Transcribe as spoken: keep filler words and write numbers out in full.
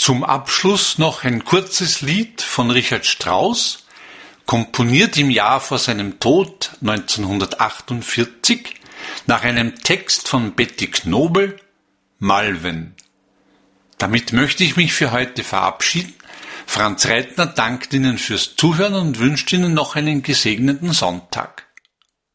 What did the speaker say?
Zum Abschluss noch ein kurzes Lied von Richard Strauss, komponiert im Jahr vor seinem Tod neunzehnhundertachtundvierzig nach einem Text von Betty Knobel, Malven. Damit möchte ich mich für heute verabschieden. Franz Reitner dankt Ihnen fürs Zuhören und wünscht Ihnen noch einen gesegneten Sonntag.